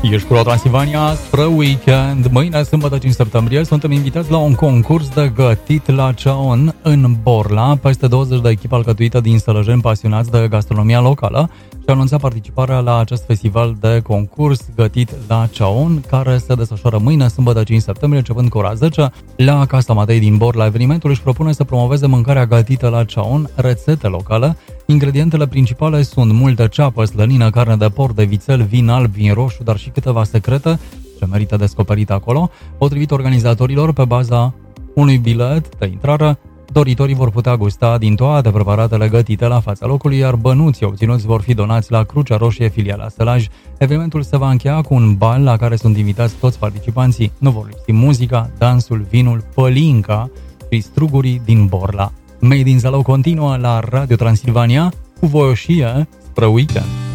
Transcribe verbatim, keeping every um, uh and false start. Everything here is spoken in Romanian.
Ești cu Transilvania spre weekend. Mâine, sâmbătă cinci septembrie, suntem invitați la un concurs de gătit la ceaun în Borla. Peste douăzeci de echipe alcătuită din sălăjeni pasionați de gastronomia locală și au anunțat participarea la acest festival de concurs gătit la ceaun, care se desfășoară mâine, sâmbătă cinci septembrie, începând cu ora zece, la Casa Matei din Borla. Evenimentul își propune să promoveze mâncarea gătită la ceaun, rețete locale. Ingredientele principale sunt multă ceapă, slănină, carne de porc, de vițel, vin alb, vin roșu, dar și câteva secrete ce merită descoperite acolo. Potrivit organizatorilor, pe baza unui bilet de intrare, doritorii vor putea gusta din toate preparatele gătite la fața locului, iar bănuții obținuți vor fi donați la Crucea Roșie, filiala Sălaj. Evenimentul se va încheia cu un bal la care sunt invitați toți participanții. Nu vor lipsi muzica, dansul, vinul, pălinca și strugurii din Borla. Made in Zalău continuă la Radio Transilvania cu voioșie spre weekend.